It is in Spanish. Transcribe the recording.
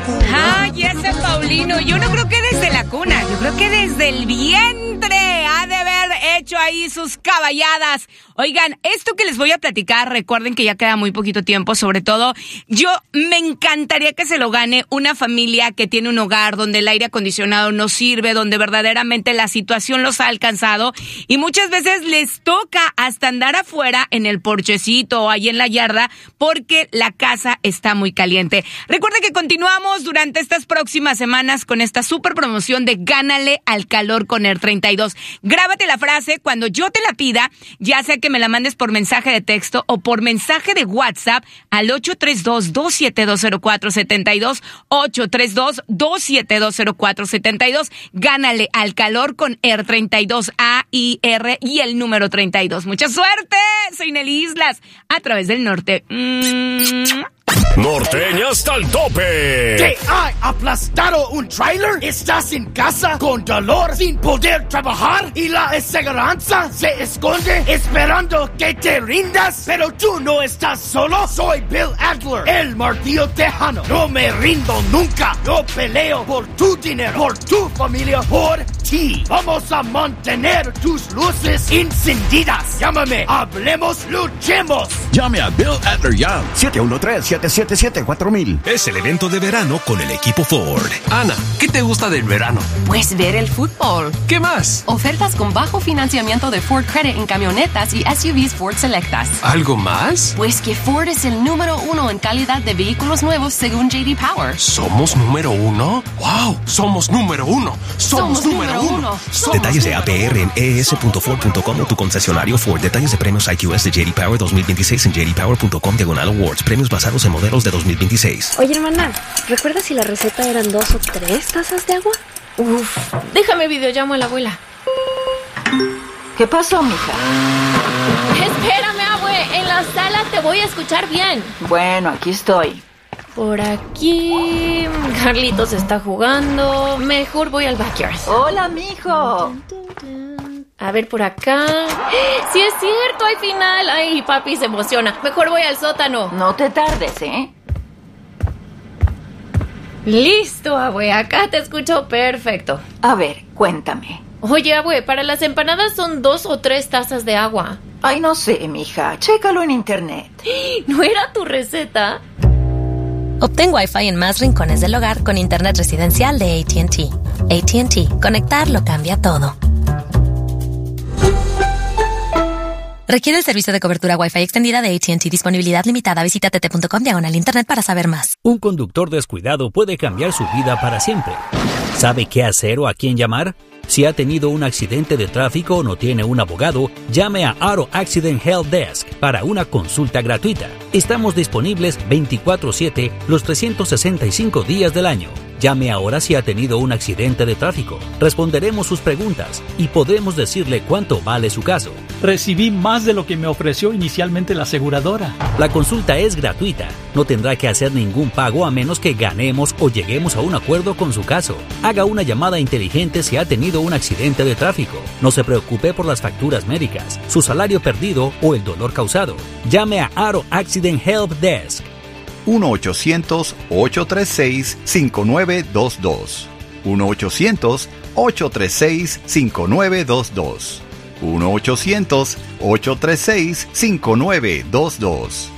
Ay, ese Paulino, yo no creo que desde la cuna, yo creo que desde el vientre ha de haber hecho ahí sus caballadas. Oigan, esto que les voy a platicar, recuerden que ya queda muy poquito tiempo, sobre todo, yo me encantaría que se lo gane una familia que tiene un hogar donde el aire acondicionado no sirve, donde verdaderamente la situación los ha alcanzado y muchas veces les toca hasta andar afuera en el porchecito o ahí en la yarda porque la casa está muy caliente. Recuerden que continuamos durante estas próximas semanas con esta super promoción de Gánale al calor con Air 32. Grábate la frase cuando yo te la pida, ya sea que me la mandes por mensaje de texto o por mensaje de WhatsApp al 832-2720472, 832-2720472. Gánale al calor con Air 32, AIR y el número 32. ¡Mucha suerte! Soy Nelly Islas, a través del norte. Norteña hasta el tope. ¿Te ha aplastado un tráiler? ¿Estás en casa con dolor sin poder trabajar? ¿Y la aseguranza se esconde esperando que te rindas? Pero tú no estás solo. Soy Bill Adler, el martillo tejano. No me rindo nunca. Yo peleo por tu dinero, por tu familia, por ti. Vamos a mantener tus luces encendidas. Llámame, hablemos, luchemos. Llame a Bill Adler ya. 713-777-4000. Es el evento de verano con el equipo Ford. Ana, ¿qué te gusta del verano? Pues ver el fútbol. ¿Qué más? Ofertas con bajo financiamiento de Ford Credit en camionetas y SUVs Ford Selectas. ¿Algo más? Pues que Ford es el número 1 en calidad de vehículos nuevos según J.D. Power. ¿Somos número 1? ¡Wow! ¡Somos número 1! ¡Somos número 1! Detalles de APR en es.ford.com o tu concesionario Ford. Detalles de premios IQS de J.D. Power 2026 en jdpower.com/awards. Premios basados en modelos de 2026. Oye, hermana, ¿recuerdas si la receta eran 2 o 3 tazas de agua? Uf, déjame videollamo a la abuela. ¿Qué pasó, mija? Espérame, abue, en la sala te voy a escuchar bien. Bueno, aquí estoy. Por aquí... Carlitos está jugando. Mejor voy al backyard. Hola, mijo. A ver, por acá... ¡Sí es cierto! ¡Hay final! ¡Ay, papi se emociona! Mejor voy al sótano. No te tardes, ¿eh? Listo, abue. Acá te escucho perfecto. A ver, cuéntame. Oye, abue, para las empanadas son 2 o 3 tazas de agua. Ay, no sé, mija. Chécalo en internet. ¿No era tu receta? Obtén Wi-Fi en más rincones del hogar con internet residencial de AT&T. AT&T. Conectar lo cambia todo. Requiere el servicio de cobertura Wi-Fi extendida de AT&T. Disponibilidad limitada. Visita tt.com/internet para saber más. Un conductor descuidado puede cambiar su vida para siempre. ¿Sabe qué hacer o a quién llamar? Si ha tenido un accidente de tráfico o no tiene un abogado, llame a Auto Accident Help Desk para una consulta gratuita. Estamos disponibles 24/7 los 365 días del año. Llame ahora si ha tenido un accidente de tráfico. Responderemos sus preguntas y podemos decirle cuánto vale su caso. Recibí más de lo que me ofreció inicialmente la aseguradora. La consulta es gratuita. No tendrá que hacer ningún pago a menos que ganemos o lleguemos a un acuerdo con su caso. Haga una llamada inteligente si ha tenido un accidente de tráfico. No se preocupe por las facturas médicas, su salario perdido o el dolor causado. Llame a Auto Accident Help Desk. 1-800-836-5922. 1-800-836-5922. 1-800-836-5922.